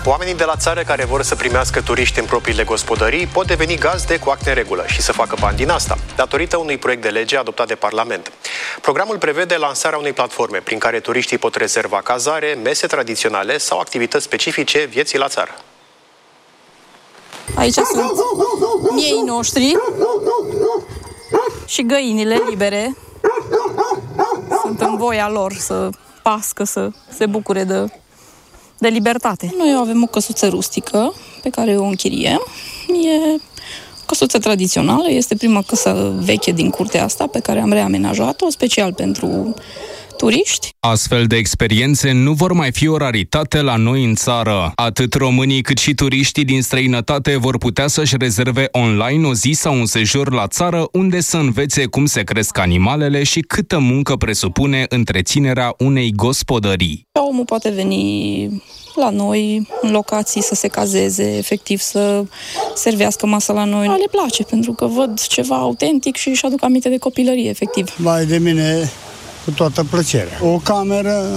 Oamenii de la țară care vor să primească turiști în propriile gospodării pot deveni gazde cu acte în regulă și să facă bani din asta, datorită unui proiect de lege adoptat de Parlament. Programul prevede lansarea unei platforme prin care turiștii pot rezerva cazare, mese tradiționale sau activități specifice vieții la țară. Aici sunt miei noștri și găinile libere. Sunt în voia lor să pască, să se bucure de libertate. Noi avem o căsuță rustică pe care o închiriem. E o căsuță tradițională, este prima căsă veche din curtea asta pe care am reamenajat-o, special pentru turiști. Astfel de experiențe nu vor mai fi o raritate la noi în țară. Atât românii cât și turiștii din străinătate vor putea să-și rezerve online o zi sau un sejur la țară unde să învețe cum se cresc animalele și câtă muncă presupune întreținerea unei gospodării. Omul poate veni la noi, în locații, să se cazeze, efectiv să servească masa la noi. Le place, pentru că văd ceva autentic și își aduc aminte de copilărie, efectiv. Vai de mine, cu toată plăcerea. O cameră